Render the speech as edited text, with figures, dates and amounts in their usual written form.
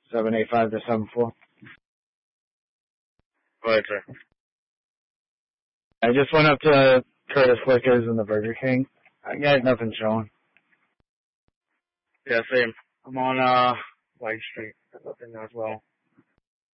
785-74. Go ahead, sir. I just went up to Curtis Liquors and the Burger King. I got nothing showing. Yeah, same. I'm on White Street. Nothing as well.